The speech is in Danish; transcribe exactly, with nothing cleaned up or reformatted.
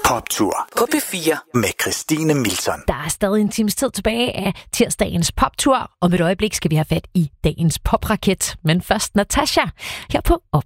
Poptur på P fire med Christine Milton. Der er stadig en times tid tilbage af tirsdagens poptur, og med et øjeblik skal vi have fat i dagens popraket. Men først Natasha her på Op